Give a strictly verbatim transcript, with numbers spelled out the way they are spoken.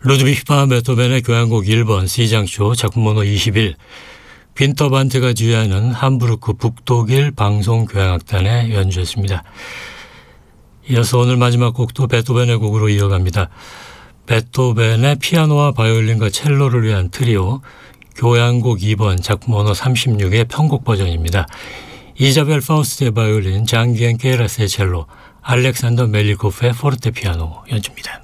루드비히 반 베토벤의 교향곡 일 번 C장조 작품 번호 이십일, 빈터반트가 지휘하는 함부르크 북독일 방송교향악단의 연주였습니다. 이어서 오늘 마지막 곡도 베토벤의 곡으로 이어갑니다. 베토벤의 피아노와 바이올린과 첼로를 위한 트리오 교향곡 이 번 작품 번호 삼십육의 편곡 버전입니다. 이자벨 파우스트의 바이올린, 장기엔 케라스의 첼로, 알렉산더 멜리코프의 포르테피아노 연주입니다.